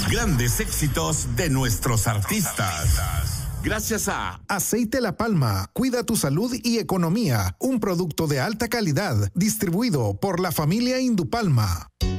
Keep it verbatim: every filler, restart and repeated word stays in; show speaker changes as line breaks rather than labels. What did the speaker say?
los grandes éxitos de nuestros artistas. Gracias a
Aceite La Palma, cuida tu salud y economía. Un producto de alta calidad, distribuido por la familia Indupalma.